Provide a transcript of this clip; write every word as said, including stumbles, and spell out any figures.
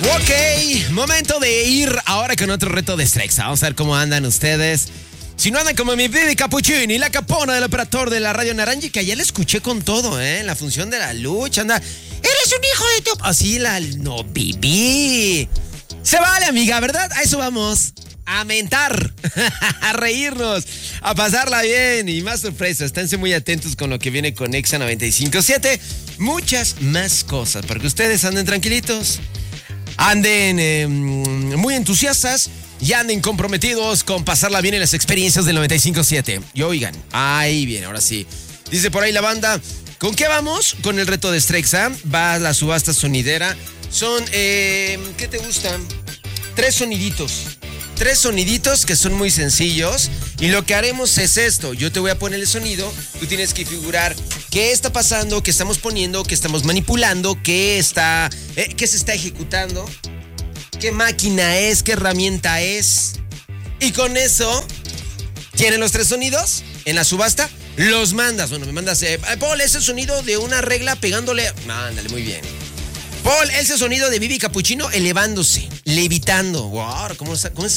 Ok, momento de ir ahora con otro reto de Strexa. Vamos a ver cómo andan ustedes. Si no andan como mi Bibi Capuchini, la capona del operador de la radio Naranji, que ayer la escuché con todo, ¿eh? En la función de la lucha, anda. ¡Eres un hijo de tu...! Así la... No, Bibi. Se vale, amiga, ¿verdad? A eso vamos. A mentar, a reírnos, a pasarla bien y más sorpresas. Esténse muy atentos con lo que viene con Exa noventa y cinco punto siete. Muchas más cosas para que ustedes anden tranquilitos, anden eh, muy entusiastas y anden comprometidos con pasarla bien en las experiencias del noventa y cinco punto siete. Y oigan, ahí viene, ahora sí. Dice por ahí la banda, ¿con qué vamos? Con el reto de Strexa. Va la subasta sonidera. Son, eh, ¿qué te gustan? Tres soniditos. Tres soniditos que son muy sencillos. Y lo que haremos es esto. Yo te voy a poner el sonido. Tú tienes que figurar qué está pasando, qué estamos poniendo, qué estamos manipulando, qué está, eh, qué se está ejecutando, qué máquina es, qué herramienta es. Y con eso, ¿tienen los tres sonidos en la subasta? Los mandas. Bueno, me mandas, eh, Paul, ese sonido de una regla pegándole. Mándale, muy bien. Paul, ese sonido de Bibi Capuchino elevándose, levitando. Wow, ¿cómo, cómo es?